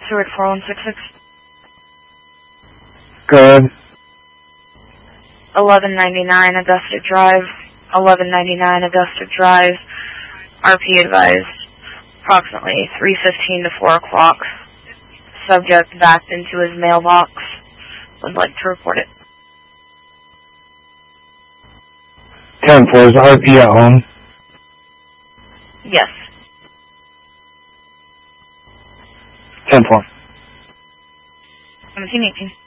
Seward 4166. Good. 1199 Augusta Drive. 1199 Augusta Drive. RP advised. Approximately 3:15 to 4 o'clock. Subject backed into his mailbox. Would like to report it. 10-4, is RP at home? Yes. 10-4. 1718.